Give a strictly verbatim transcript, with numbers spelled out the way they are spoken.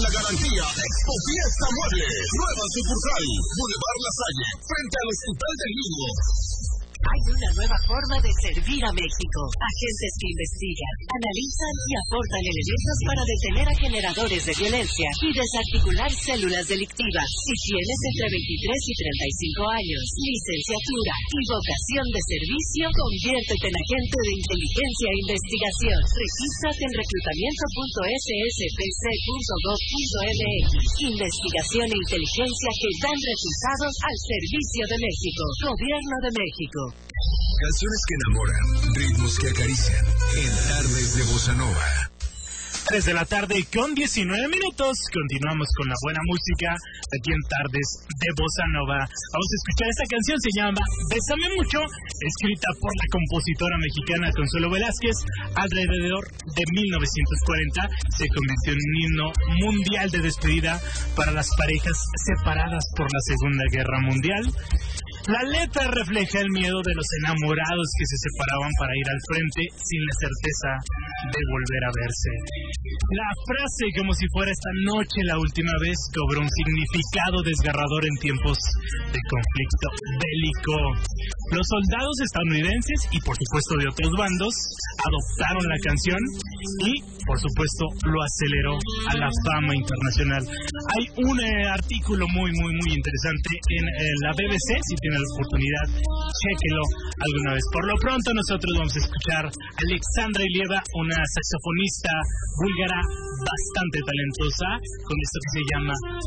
la garantía Expo Fiesta Muebles. Nueva sucursal, Boulevard La Salle, frente al Hospital del Niño. Hay una nueva forma de servir a México. Agentes que investigan, analizan y aportan elementos para detener a generadores de violencia y desarticular células delictivas. Si tienes entre veintitrés y treinta y cinco años, licenciatura y vocación de servicio, conviértete en agente de inteligencia e investigación. Regístrate en reclutamiento punto s s p c punto gov punto m x. Investigación e inteligencia que dan resultados al servicio de México. Gobierno de México. Canciones que enamoran, ritmos que acarician, en Tardes de Bossa Nova. tres de la tarde con diecinueve minutos. Continuamos con la buena música aquí en Tardes de Bossa Nova. Vamos a escuchar esta canción, se llama Bésame Mucho, escrita por la compositora mexicana Consuelo Velázquez. Alrededor de mil novecientos cuarenta se convirtió en un himno mundial de despedida para las parejas separadas por la Segunda Guerra Mundial. La letra refleja el miedo de los enamorados que se separaban para ir al frente sin la certeza de volver a verse. La frase, como si fuera esta noche la última vez, cobró un significado desgarrador en tiempos de conflicto bélico. Los soldados estadounidenses y por supuesto de otros bandos adoptaron la canción y por supuesto lo aceleró a la fama internacional. Hay un eh, artículo muy muy muy interesante en eh, la B B C, si tienen la oportunidad, chéquelo alguna vez. Por lo pronto nosotros vamos a escuchar a Alexandra Ilieva, una saxofonista búlgara bastante talentosa, con esto que se llama